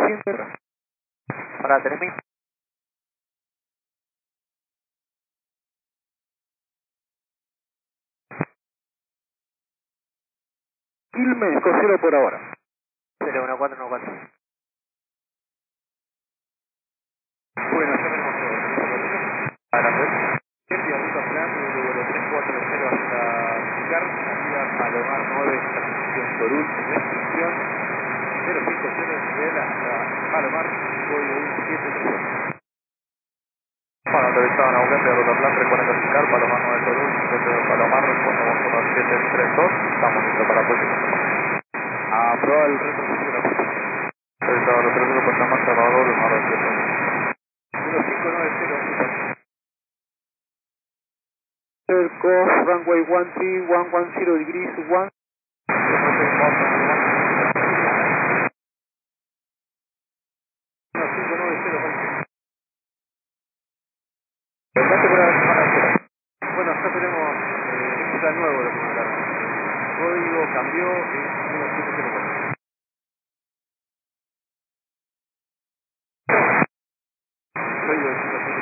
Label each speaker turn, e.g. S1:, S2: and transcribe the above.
S1: 100.
S2: Para 3000.
S1: Quilmes, cero por ahora.
S2: 01414.
S3: Bueno, ya tenemos adelante. Siempre ruta plan de vuelo 340 hasta Picar, salida Palomar 9, transmisión Torul, restricción 050 nivel hasta Palomar, código 173.
S2: Bueno, autorizado en Neuquén de ruta plan 340 Picar, Palomar 9 Torul, desde Palomar, respondemos 1732, estamos listos para próxima.
S3: Aprobado el retroceso de la pista.
S2: Autorizado retroceso por llamar cerrador, una restricción.
S3: 1590.
S1: Coast, runway 13110 degrees 1.
S3: Bueno, acá tenemos un plan nuevo de comunicar. El código cambió en 1704. Código 1704.